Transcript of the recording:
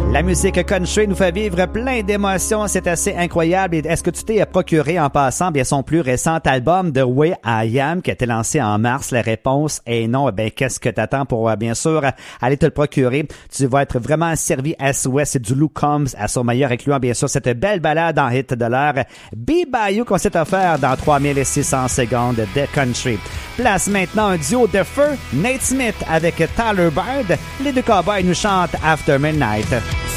La musique country nous fait vivre plein d'émotions, c'est assez incroyable. Et est-ce que tu t'es procuré en passant bien son plus récent album The Way I Am qui a été lancé en mars? La réponse est non. Ben qu'est-ce que t'attends pour bien sûr aller te le procurer? Tu vas être vraiment servi à souhait. C'est du Luke Combs à son meilleur, incluant bien sûr cette belle balade en hit de l'heure Be Bayou qu'on s'est offert dans 3600 secondes de country. Place maintenant un duo de feu, Nate Smith avec Tyler Bird. Les deux cowboys nous chantent After Midnight.